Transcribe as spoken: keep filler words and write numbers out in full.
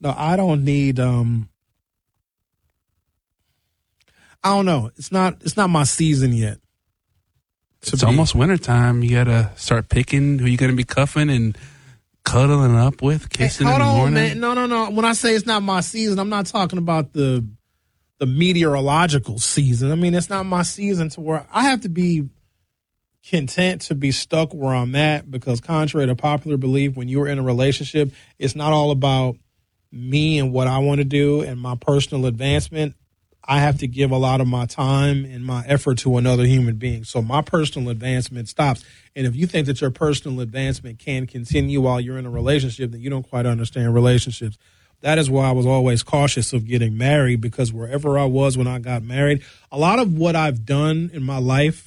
No, I don't need. Um, I don't know. It's not. It's not my season yet. It's be. almost wintertime. You gotta start picking who you're gonna be cuffing and cuddling up with, kissing hey, hold in the on, morning. man. No, no, no. When I say it's not my season, I'm not talking about the the meteorological season. I mean, it's not my season to where I have to be content to be stuck where I'm at, because contrary to popular belief, when you're in a relationship, it's not all about me and what I want to do and my personal advancement. I have to give a lot of my time and my effort to another human being. So my personal advancement stops. And if you think that your personal advancement can continue while you're in a relationship, then you don't quite understand relationships. That is why I was always cautious of getting married, because wherever I was when I got married, a lot of what I've done in my life